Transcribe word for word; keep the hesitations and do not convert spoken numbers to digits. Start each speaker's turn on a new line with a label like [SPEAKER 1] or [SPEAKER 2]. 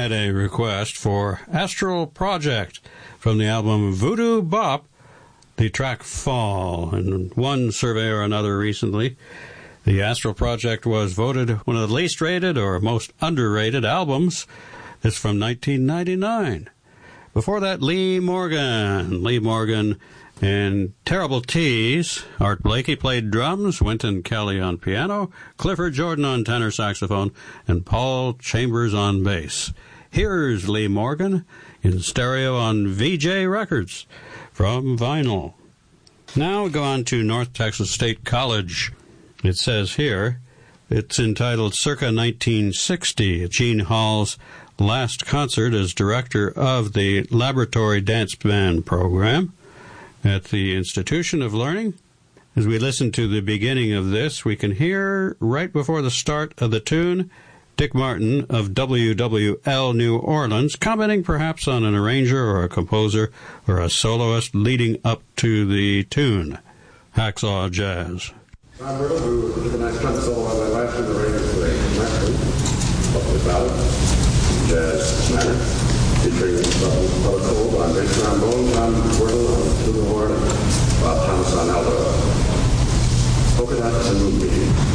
[SPEAKER 1] had a request for Astral Project from the album Voodoo Bop, the track Fall. And one survey or another recently, the Astral Project was voted one of the least rated or most underrated albums. It's from nineteen ninety-nine. Before that, Lee Morgan. Lee Morgan and Terrible Tees. Art Blakey played drums, Wynton Kelly on piano, Clifford Jordan on tenor saxophone, and Paul Chambers on bass. Here's Lee Morgan in stereo on V J Records from vinyl. Now we go on to North Texas State College. It says here, it's entitled Circa nineteen sixty, Gene Hall's last concert as director of the Laboratory Dance Band program at the Institution of Learning. As we listen to the beginning of this, we can hear, right before the start of the tune, Dick Martin of W W L New Orleans, commenting perhaps on an arranger or a composer or a soloist leading up to the tune. Hacksaw Jazz.
[SPEAKER 2] Tom Riddle, who did a nice trumpet solo on my left, and the arranger for a Maxwell, public ballad, jazz manner, featuring Bubba Cole on bass trombone, Tom Riddle on flugelhorn, Bob Thomas on alto. Polka Dots and Moonbeam.